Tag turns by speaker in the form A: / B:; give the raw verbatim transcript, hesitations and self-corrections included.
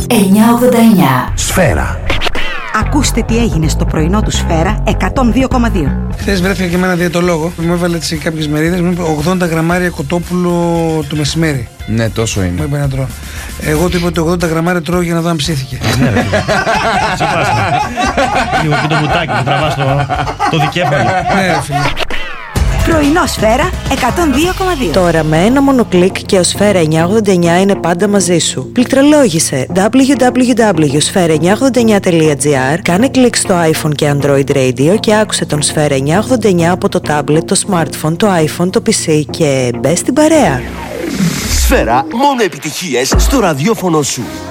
A: εννιακόσια ογδόντα εννιά.
B: Σφαίρα.
C: Ακούστε τι έγινε στο πρωινό του Σφαίρα εκατόν δύο κόμμα δύο.
D: Χθες βρέθηκα και με ένα διαιτολόγο. Μου έβαλε σε κάποιες μερίδες, μου είπε ογδόντα γραμμάρια κοτόπουλο το μεσημέρι.
E: Ναι, τόσο είναι.
D: Μου είπε να τρώω. Εγώ του είπα ότι ογδόντα γραμμάρια τρώω για να δω αν ψήθηκε.
F: Ναι, ρε. Λίγο και το μπουτάκι που τραβάς το δικέφαλο.
D: Ναι, ρε φίλε.
C: Πρωινό Σφαίρα εκατόν δύο κόμμα δύο.
G: Τώρα με ένα μόνο κλικ και ο Σφαίρα εννιακόσια ογδόντα εννιά είναι πάντα μαζί σου. Πληκτρολόγησε double-u double-u double-u τελεία σφαίρα εννιακόσια ογδόντα εννιά τελεία τζι άρ, κάνε κλικ στο iPhone και Android Radio και άκουσε τον Σφαίρα εννιακόσια ογδόντα εννιά από το tablet, το smartphone, το iPhone, το πι σι και μπες στην παρέα.
B: Σφαίρα, μόνο επιτυχίες στο ραδιόφωνο σου.